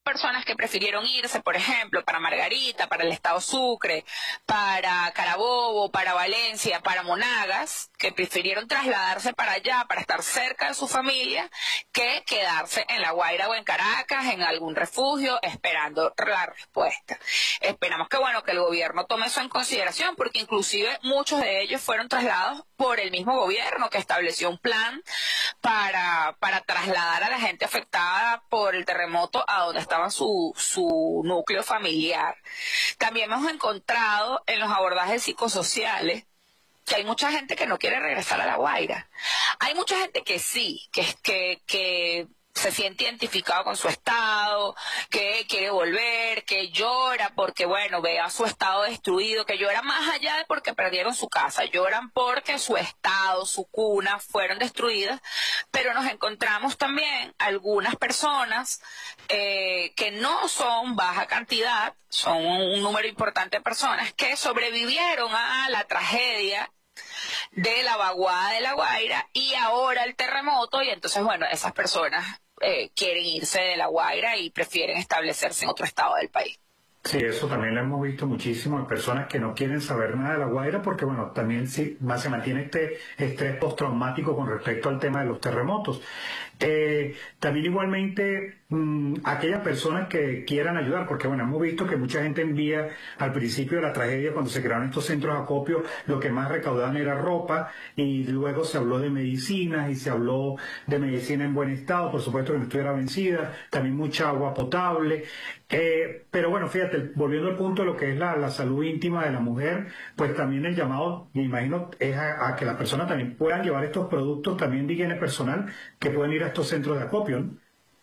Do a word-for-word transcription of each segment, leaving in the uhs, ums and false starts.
personas que prefirieron irse, por ejemplo, para Margarita, para el estado Sucre, para Carabobo, para Valencia, para Monagas, que prefirieron trasladarse para allá, para estar cerca de su familia, que quedarse en La Guaira o en Caracas, en algún refugio, esperando la respuesta. Esperamos que, bueno, que el gobierno tome eso en consideración, porque inclusive muchos de ellos fueron trasladados por el mismo gobierno, que estableció un plan para, para trasladar a la gente afectada por el terremoto a donde estaba su, su núcleo familiar. También hemos encontrado en los abordajes psicosociales que hay mucha gente que no quiere regresar a La Guaira. Hay mucha gente que sí, que, que, que se siente identificado con su estado, que quiere volver, que llora porque, bueno, ve a su estado destruido, que llora más allá de porque perdieron su casa, lloran porque su estado, su cuna fueron destruidas, pero nos encontramos también algunas personas eh, que no son baja cantidad, son un número importante de personas que sobrevivieron a la tragedia de la vaguada de La Guaira y ahora el terremoto, y entonces, bueno, esas personas eh, quieren irse de La Guaira y prefieren establecerse en otro estado del país. Sí, eso también lo hemos visto muchísimo en personas que no quieren saber nada de La Guaira porque, bueno, también sí, más se mantiene este estrés postraumático con respecto al tema de los terremotos. Eh, también igualmente mmm, aquellas personas que quieran ayudar, porque bueno, hemos visto que mucha gente envía al principio de la tragedia, cuando se crearon estos centros de acopio, lo que más recaudaban era ropa, y luego se habló de medicinas y se habló de medicina en buen estado, por supuesto que no estuviera vencida, también mucha agua potable. Eh, pero bueno, fíjate, volviendo al punto de lo que es la, la salud íntima de la mujer, pues también el llamado, me imagino, es a, a que las personas también puedan llevar estos productos también de higiene personal que pueden ir a estos centros de acopio, ¿no?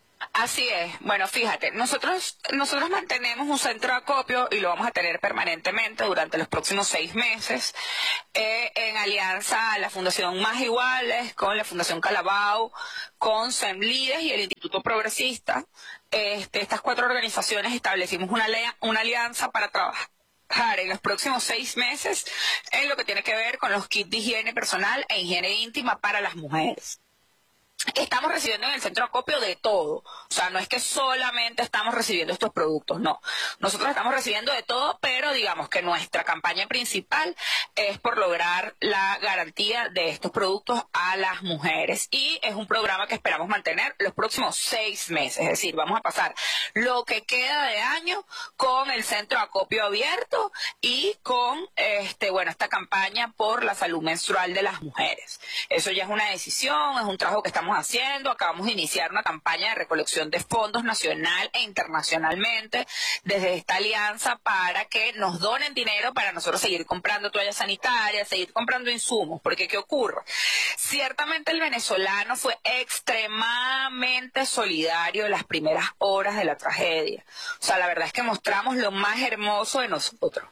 Así es. Bueno, fíjate, nosotros nosotros mantenemos un centro de acopio y lo vamos a tener permanentemente durante los próximos seis meses eh, en alianza a la Fundación Más Iguales, con la Fundación Calabao, con SEMLIDES y el Instituto Progresista. Este, estas cuatro organizaciones establecimos una, una alianza para trabajar en los próximos seis meses en lo que tiene que ver con los kits de higiene personal e higiene íntima para las mujeres. Estamos recibiendo en el centro de acopio de todo, o sea, no es que solamente estamos recibiendo estos productos, no, nosotros estamos recibiendo de todo, pero digamos que nuestra campaña principal es por lograr la garantía de estos productos a las mujeres, y es un programa que esperamos mantener los próximos seis meses, es decir, vamos a pasar lo que queda de año con el centro de acopio abierto y con este bueno esta campaña por la salud menstrual de las mujeres. Eso ya es una decisión, es un trabajo que estamos haciendo. Acabamos de iniciar una campaña de recolección de fondos nacional e internacionalmente desde esta alianza para que nos donen dinero para nosotros seguir comprando toallas sanitarias, seguir comprando insumos, porque ¿qué ocurre? Ciertamente el venezolano fue extremadamente solidario en las primeras horas de la tragedia. O sea, la verdad es que mostramos lo más hermoso de nosotros.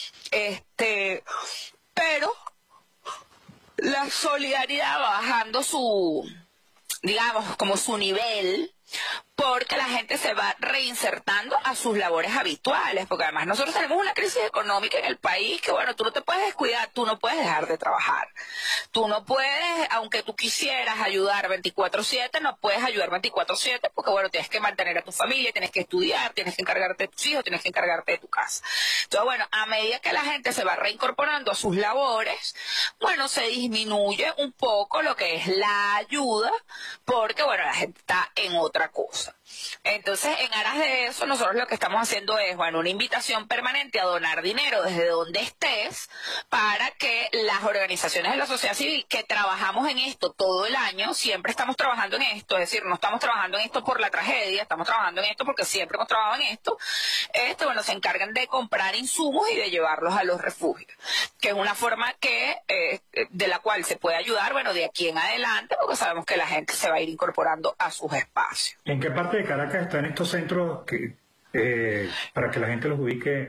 Este, pero la solidaridad va bajando su, digamos, como su nivel, porque la gente se va reinsertando a sus labores habituales, porque además nosotros tenemos una crisis económica en el país que, bueno, tú no te puedes descuidar, tú no puedes dejar de trabajar, tú no puedes, aunque tú quisieras ayudar veinticuatro siete, no puedes ayudar veinticuatro siete, porque, bueno, tienes que mantener a tu familia, tienes que estudiar, tienes que encargarte de tus hijos, tienes que encargarte de tu casa. Entonces, bueno, a medida que la gente se va reincorporando a sus labores, bueno, se disminuye un poco lo que es la ayuda, porque, bueno, la gente está en otra cosa. Entonces, en aras de eso, nosotros lo que estamos haciendo es, bueno, una invitación permanente a donar dinero desde donde estés para que las organizaciones de la sociedad civil que trabajamos en esto todo el año, siempre estamos trabajando en esto, es decir, no estamos trabajando en esto por la tragedia, estamos trabajando en esto porque siempre hemos trabajado en esto, este, bueno, se encargan de comprar insumos y de llevarlos a los refugios, que es una forma que eh, de la cual se puede ayudar, bueno, de aquí en adelante, porque sabemos que la gente se va a ir incorporando a sus espacios. ¿En qué parte de Caracas están estos centros que, eh, para que la gente los ubique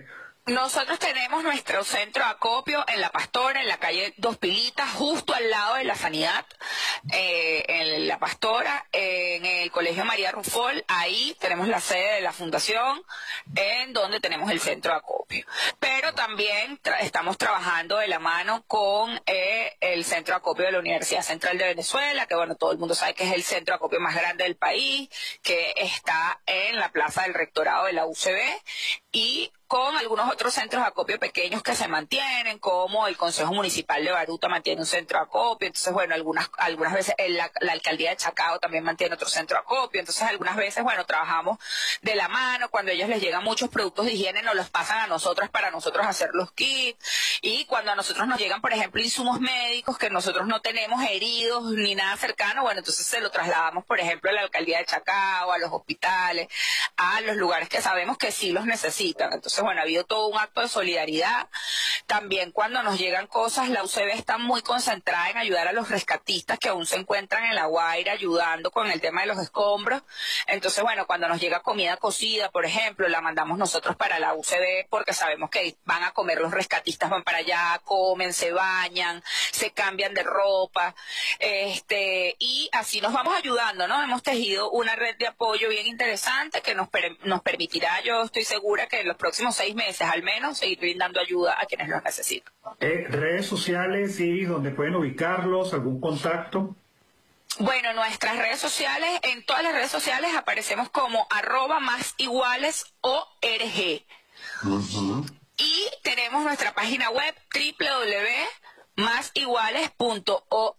Nosotros tenemos nuestro centro de acopio en La Pastora, en la calle Dos Pilitas, justo al lado de la Sanidad, eh, en La Pastora, en el Colegio María Rufol. Ahí tenemos la sede de la fundación, en donde tenemos el centro de acopio. Pero también tra estamos trabajando de la mano con eh, el centro de acopio de la Universidad Central de Venezuela, que bueno, todo el mundo sabe que es el centro de acopio más grande del país, que está en la plaza del rectorado de la U C B, y con algunos otros centros de acopio pequeños que se mantienen, como el Consejo Municipal de Baruta mantiene un centro de acopio. Entonces, bueno, algunas algunas veces la, la Alcaldía de Chacao también mantiene otro centro de acopio. Entonces, algunas veces, bueno, trabajamos de la mano. Cuando a ellos les llegan muchos productos de higiene, nos los pasan a nosotros para nosotros hacer los kits. Y cuando a nosotros nos llegan, por ejemplo, insumos médicos que nosotros no tenemos heridos ni nada cercano, bueno, entonces se lo trasladamos, por ejemplo, a la Alcaldía de Chacao, a los hospitales, a los lugares que sabemos que sí los necesitan. Entonces, bueno, ha habido todo un acto de solidaridad. También cuando nos llegan cosas, la U C B está muy concentrada en ayudar a los rescatistas que aún se encuentran en La Guaira, ayudando con el tema de los escombros. Entonces, bueno, cuando nos llega comida cocida, por ejemplo, la mandamos nosotros para la U C B porque sabemos que van a comer los rescatistas, van para allá, comen, se bañan, se cambian de ropa, este, y así nos vamos ayudando, ¿no? Hemos tejido una red de apoyo bien interesante que nos, per nos permitirá, yo estoy segura que en los próximos seis meses al menos, seguir brindando ayuda a quienes los necesitan. Eh, redes sociales, Iris, donde pueden ubicarlos, algún contacto. Bueno, nuestras redes sociales, en todas las redes sociales aparecemos como arroba más iguales O R G. Uh-huh. Y tenemos nuestra página web doble u doble u doble u punto más iguales punto org.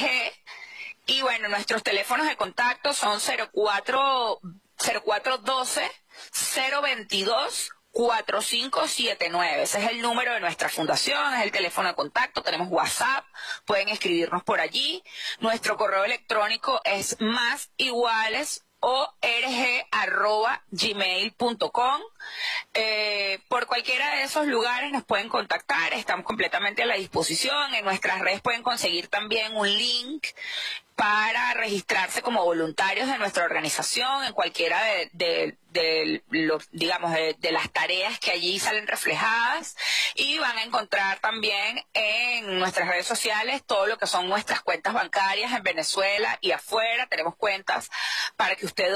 Y bueno, nuestros teléfonos de contacto son cero cuatro doce, cero veintidós, cuatro cinco siete nueve. Ese es el número de nuestra fundación, es el teléfono de contacto. Tenemos WhatsApp, pueden escribirnos por allí. Nuestro correo electrónico es más iguales org arroba gmail punto com. Eh, por cualquiera de esos lugares nos pueden contactar, estamos completamente a la disposición. En nuestras redes pueden conseguir también un link para registrarse como voluntarios de nuestra organización en cualquiera de, de, de los, digamos, de, de las tareas que allí salen reflejadas, y van a encontrar también en nuestras redes sociales todo lo que son nuestras cuentas bancarias en Venezuela y afuera. Tenemos cuentas para que ustedes